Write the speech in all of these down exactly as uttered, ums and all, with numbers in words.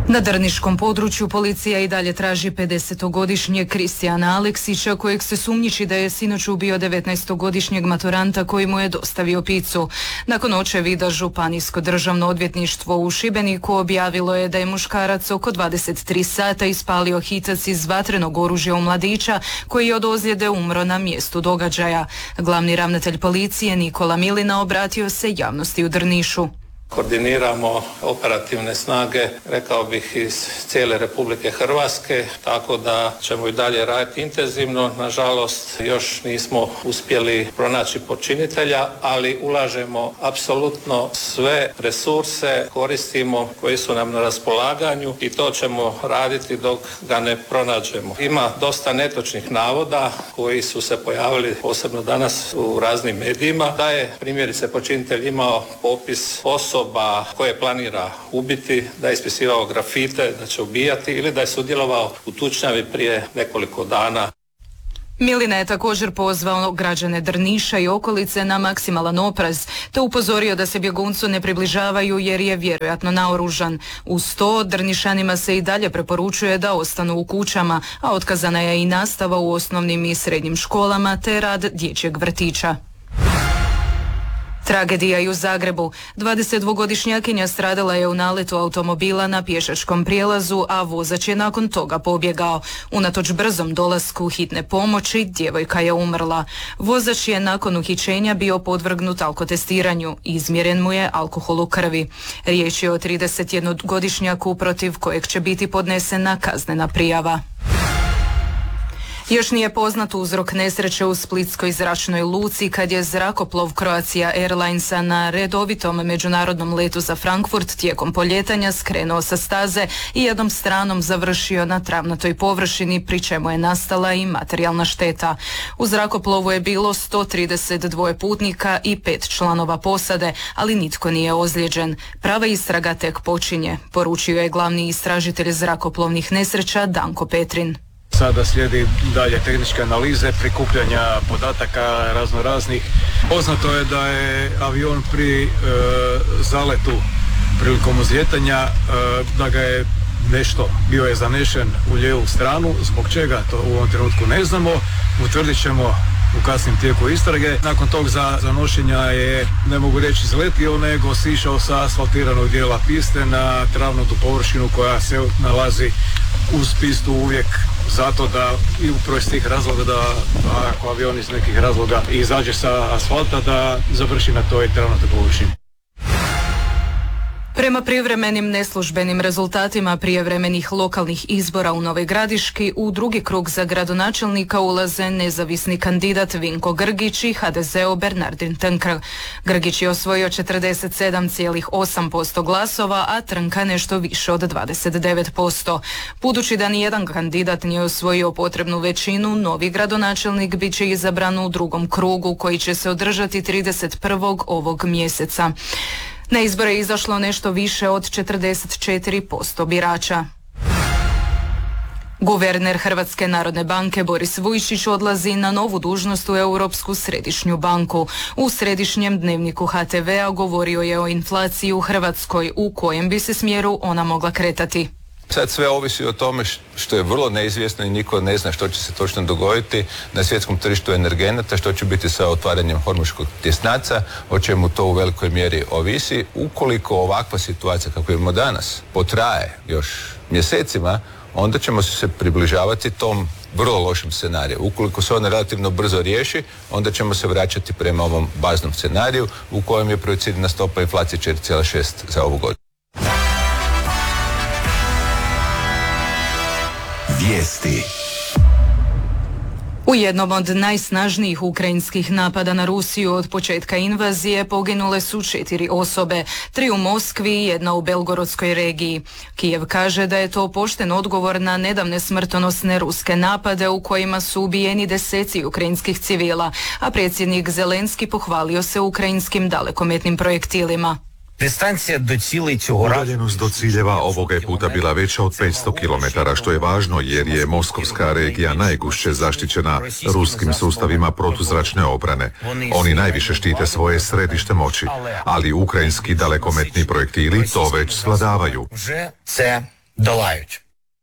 Na drniškom području policija i dalje traži pedesetogodišnjeg Kristijana Aleksića, kojeg se sumnjiči da je sinoć ubio devetnaestogodišnjeg maturanta koji mu je dostavio picu. Nakon očevida Županijsko državno odvjetništvo u Šibeniku objavilo je da je muškarac oko dvadeset tri sata ispalio hitac iz vatrenog oružja u mladića koji je od ozljede umro na mjestu događaja. Glavni ravnatelj policije Nikola Milina obratio se javnosti u Drnišu. Koordiniramo operativne snage, rekao bih, iz cijele Republike Hrvatske, tako da ćemo i dalje raditi intenzivno. Nažalost, još nismo uspjeli pronaći počinitelja, ali ulažemo apsolutno sve resurse, koristimo koji su nam na raspolaganju i to ćemo raditi dok ga ne pronađemo. Ima dosta netočnih navoda koji su se pojavili posebno danas u raznim medijima, da je primjerice počinitelj imao popis osoba koje planira ubiti, da je ispisivao grafite, da će ubijati ili da je sudjelovao u tučnjavi prije nekoliko dana. Milina je također pozvao građane Drniša i okolice na maksimalan oprez, te upozorio da se bjeguncu ne približavaju jer je vjerojatno naoružan. Uz to, Drnišanima se i dalje preporučuje da ostanu u kućama, a otkazana je i nastava u osnovnim i srednjim školama te rad dječjeg vrtića. Tragedija i u Zagrebu. dvadesetdvogodišnjakinja stradala je u naletu automobila na pješačkom prijelazu, a vozač je nakon toga pobjegao. Unatoč brzom dolasku hitne pomoći, djevojka je umrla. Vozač je nakon uhićenja bio podvrgnut alkotestiranju. Izmjeren mu je alkohol u krvi. Riječ je o tridesetjednogodišnjaku protiv kojeg će biti podnesena kaznena prijava. Još nije poznat uzrok nesreće u splitskoj zračnoj luci kad je zrakoplov Croatia Airlinesa na redovitom međunarodnom letu za Frankfurt tijekom poljetanja skrenuo sa staze i jednom stranom završio na travnatoj površini, pri čemu je nastala i materijalna šteta. U zrakoplovu je bilo sto trideset dva putnika i pet članova posade, ali nitko nije ozlijeđen. Prava istraga tek počinje, poručio je glavni istražitelj zrakoplovnih nesreća Danko Petrin. Sada slijedi dalje tehničke analize, prikupljanja podataka razno raznih. Poznato je da je avion pri e, zaletu prilikom uzljetanja, e, da ga je nešto, bio je zanešen u lijevu stranu. Zbog čega, to u ovom trenutku ne znamo. Utvrdit ćemo u kasnim tijeku istrage. Nakon tog za, zanošenja je, ne mogu reći izletio, nego sišao sa asfaltiranog dijela piste na travnatu površinu koja se nalazi uz pistu uvijek, zato da i upravo iz tih razloga da ako avion iz nekih razloga izađe sa asfalta da završi na toj travnatoj površini. Prema privremenim neslužbenim rezultatima prijevremenih lokalnih izbora u Novoj Gradiški, u drugi krug za gradonačelnika ulaze nezavisni kandidat Vinko Grgić i ha de zeo Bernardin Trnka. Grgić je osvojio četrdeset sedam zarez osam posto glasova, a Trnka nešto više od dvadeset devet posto. Budući da nijedan kandidat nije osvojio potrebnu većinu, novi gradonačelnik bit će izabran u drugom krugu koji će se održati trideset prvog ovog mjeseca. Na izbore je izašlo nešto više od četrdeset četiri posto birača. Guverner Hrvatske narodne banke Boris Vujčić odlazi na novu dužnost u Europsku središnju banku. U središnjem dnevniku ha te vea govorio je o inflaciji u Hrvatskoj, u kojem bi se smjeru ona mogla kretati. Sad sve ovisi o tome što je vrlo neizvjesno i niko ne zna što će se točno dogoditi na svjetskom tržištu energenata, što će biti sa otvaranjem hormuškog tjesnaca, o čemu to u velikoj mjeri ovisi. Ukoliko ovakva situacija kako imamo danas potraje još mjesecima, onda ćemo se približavati tom vrlo lošem scenariju. Ukoliko se ona relativno brzo riješi, onda ćemo se vraćati prema ovom baznom scenariju u kojem je projicirana stopa inflacije četiri zarez šest za ovu godinu. Vijesti. U jednom od najsnažnijih ukrajinskih napada na Rusiju od početka invazije poginule su četiri osobe, tri u Moskvi i jedna u Belgorodskoj regiji. Kijev kaže da je to pošten odgovor na nedavne smrtonosne ruske napade u kojima su ubijeni deseci ukrajinskih civila, a predsjednik Zelenski pohvalio se ukrajinskim dalekometnim projektilima. Udaljenost do ciljeva ovoga je puta bila veća od petsto kilometara, što je važno jer je Moskovska regija najgušće zaštićena ruskim sustavima protuzračne obrane. Oni najviše štite svoje središte moći, ali ukrajinski dalekometni projektili to već svladavaju. долають.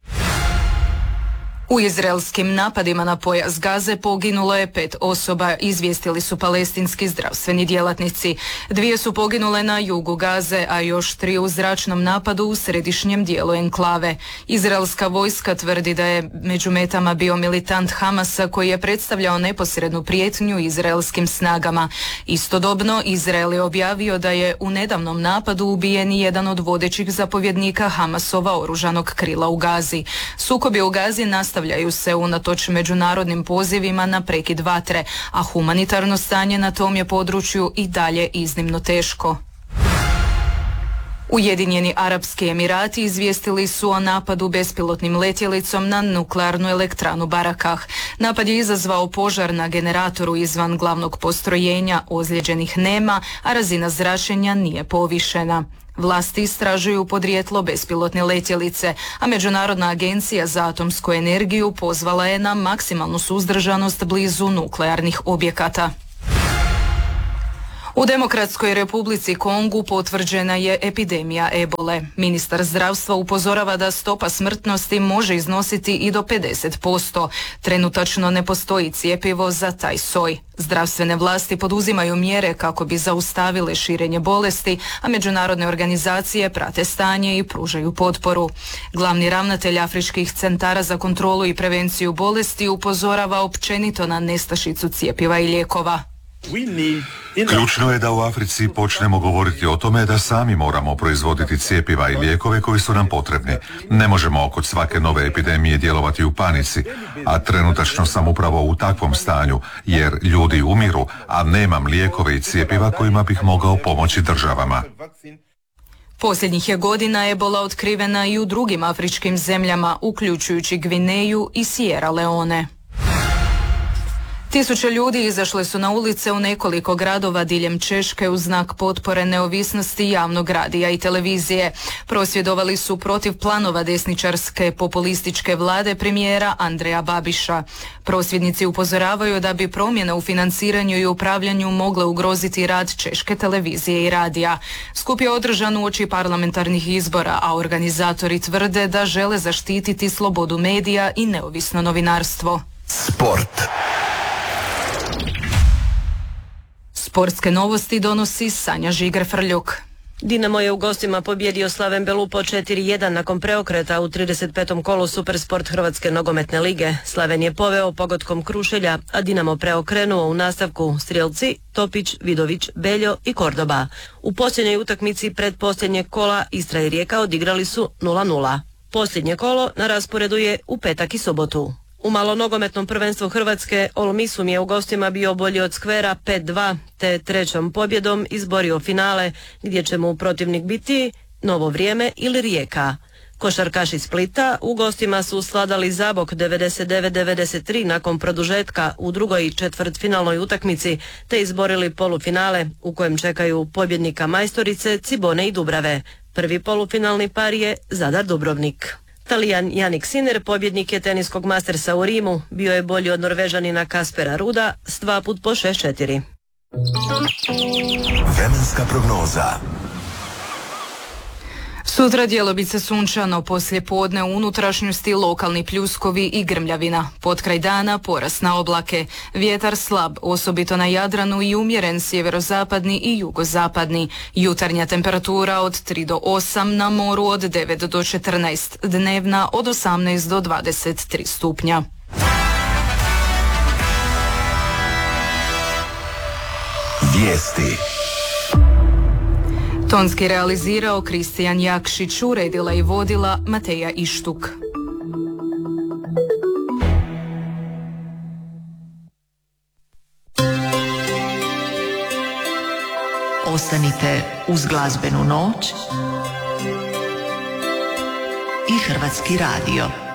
U izraelskim napadima na pojas Gaze poginulo je pet osoba, izvijestili su palestinski zdravstveni djelatnici. Dvije su poginule na jugu Gaze, a još tri u zračnom napadu u središnjem dijelu enklave. Izraelska vojska tvrdi da je među metama bio militant Hamasa koji je predstavljao neposrednu prijetnju izraelskim snagama. Istodobno, Izrael je objavio da je u nedavnom napadu ubijen jedan od vodećih zapovjednika Hamasova oružanog krila u Gazi. Sukobi u Gazi nastavljaju Nastavljaju se unatoč međunarodnim pozivima na prekid vatre, a humanitarno stanje na tom je području i dalje iznimno teško. Ujedinjeni Arapski Emirati izvijestili su o napadu bespilotnim letjelicom na nuklearnu elektranu Barakah. Napad je izazvao požar na generatoru izvan glavnog postrojenja, ozlijeđenih nema, a razina zračenja nije povišena. Vlasti istražuju podrijetlo bespilotne letjelice, a Međunarodna agencija za atomsku energiju pozvala je na maksimalnu suzdržanost blizu nuklearnih objekata. U Demokratskoj Republici Kongu potvrđena je epidemija ebole. Ministar zdravstva upozorava da stopa smrtnosti može iznositi i do pedeset posto. Trenutačno ne postoji cjepivo za taj soj. Zdravstvene vlasti poduzimaju mjere kako bi zaustavile širenje bolesti, a međunarodne organizacije prate stanje i pružaju potporu. Glavni ravnatelj Afričkih centara za kontrolu i prevenciju bolesti upozorava općenito na nestašicu cjepiva i lijekova. Ključno je da u Africi počnemo govoriti o tome da sami moramo proizvoditi cjepiva i lijekove koji su nam potrebni. Ne možemo kod svake nove epidemije djelovati u panici, a trenutačno sam upravo u takvom stanju, jer ljudi umiru, a nemam lijekove i cjepiva kojima bih mogao pomoći državama. Posljednjih je godina ebola otkrivena i u drugim afričkim zemljama, uključujući Gvineju i Sierra Leone. Tisuće ljudi izašle su na ulice u nekoliko gradova diljem Češke u znak potpore neovisnosti javnog radija i televizije. Prosvjedovali su protiv planova desničarske populističke vlade premijera Andreja Babiša. Prosvjednici upozoravaju da bi promjene u financiranju i upravljanju mogle ugroziti rad Češke televizije i radija. Skup je održan uoči parlamentarnih izbora, a organizatori tvrde da žele zaštititi slobodu medija i neovisno novinarstvo. Sport. Sportske novosti donosi Sanja Žiger-Frljuk. Dinamo je u gostima pobjedio Slaven Belupo četiri jedan nakon preokreta u trideset petom kolu Supersport Hrvatske nogometne lige. Slaven je poveo pogodkom Krušelja, a Dinamo preokrenuo u nastavku strijelci Topić, Vidović, Beljo i Kordoba. U posljednjoj utakmici predposljednjeg kola Istra i Rijeka odigrali su nula nula. Posljednje kolo na rasporedu je u petak i sobotu. U malonogometnom prvenstvu Hrvatske Olmisum je u gostima bio bolji od Skvera pet dva, te trećom pobjedom izborio finale gdje će mu protivnik biti Novo Vrijeme ili Rijeka. Košarkaši Splita u gostima su sladali Zabok devedeset devet devedeset tri nakon produžetka u drugoj četvrtfinalnoj utakmici, te izborili polufinale u kojem čekaju pobjednika Majstorice, Cibone i Dubrave. Prvi polufinalni par je Zadar Dubrovnik. Talijan Jannik Sinner, pobjednik je teniskog Mastersa u Rimu, bio je bolji od Norvežanina Kaspera Ruda s dva put po šest četiri. Vremenska prognoza. Sutra djelomice sunčano, poslije podne u unutrašnjosti lokalni pljuskovi i grmljavina. Potkraj dana porast na oblake. Vjetar slab, osobito na Jadranu i umjeren sjeverozapadni i jugozapadni. Jutarnja temperatura od tri do osam, na moru od devet do četrnaest, dnevna od osamnaest do dvadeset tri stupnja. Vijesti. Tonski realizirao Kristijan Jakšić, uredila i vodila Mateja Ištuk. Ostanite uz glazbenu noć i Hrvatski radio.